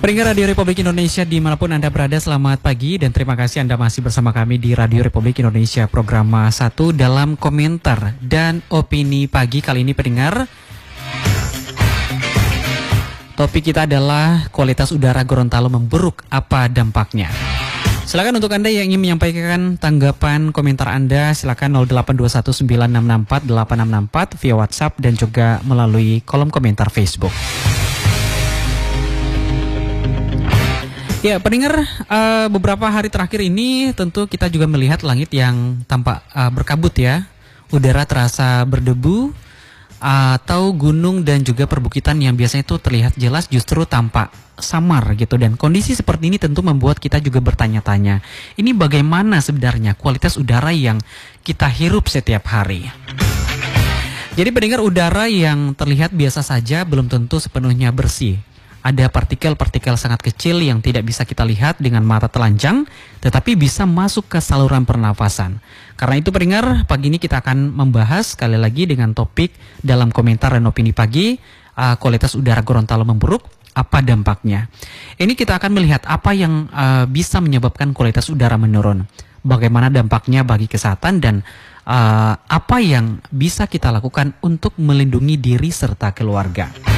Pendengar Radio Republik Indonesia dimanapun Anda berada, selamat pagi dan terima kasih Anda masih bersama kami di Radio Republik Indonesia program 1 dalam komentar dan opini pagi kali ini pendengar. Topik kita adalah kualitas udara Gorontalo memburuk, apa dampaknya? Silakan untuk Anda yang ingin menyampaikan tanggapan komentar Anda, silakan 082196648664 via WhatsApp dan juga melalui kolom komentar Facebook. Ya, pendengar, beberapa hari terakhir ini tentu kita juga melihat langit yang tampak berkabut ya. Udara terasa berdebu, atau gunung dan juga perbukitan yang biasanya itu terlihat jelas justru tampak samar gitu. Dan kondisi seperti ini tentu membuat kita juga bertanya-tanya, ini bagaimana sebenarnya kualitas udara yang kita hirup setiap hari? Jadi pendengar, udara yang terlihat biasa saja belum tentu sepenuhnya bersih. Ada partikel-partikel sangat kecil yang tidak bisa kita lihat dengan mata telanjang, tetapi bisa masuk ke saluran pernafasan. Karena itu pendengar, pagi ini kita akan membahas sekali lagi dengan topik dalam komentar dan opini pagi, kualitas udara Gorontalo memburuk, apa dampaknya? Ini kita akan melihat apa yang bisa menyebabkan kualitas udara menurun, bagaimana dampaknya bagi kesehatan, dan apa yang bisa kita lakukan untuk melindungi diri serta keluarga.